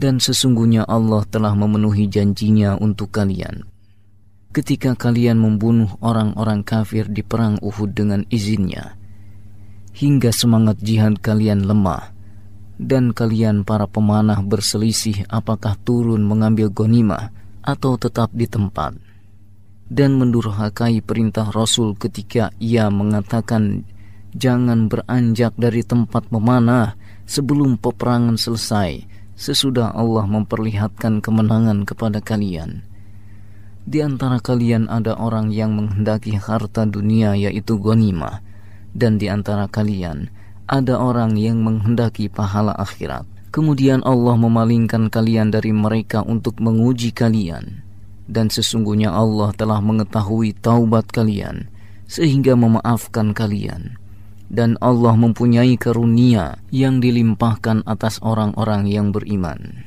Dan sesungguhnya Allah telah memenuhi janjinya untuk kalian ketika kalian membunuh orang-orang kafir di perang Uhud dengan izinnya, hingga semangat jihad kalian lemah, dan kalian para pemanah berselisih apakah turun mengambil ghanimah atau tetap di tempat, dan mendurhakai perintah Rasul ketika ia mengatakan jangan beranjak dari tempat memanah sebelum peperangan selesai, sesudah Allah memperlihatkan kemenangan kepada kalian. Di antara kalian ada orang yang menghendaki harta dunia yaitu ghanimah, dan di antara kalian ada orang yang menghendaki pahala akhirat. Kemudian Allah memalingkan kalian dari mereka untuk menguji kalian, dan sesungguhnya Allah telah mengetahui taubat kalian sehingga memaafkan kalian, dan Allah mempunyai karunia yang dilimpahkan atas orang-orang yang beriman.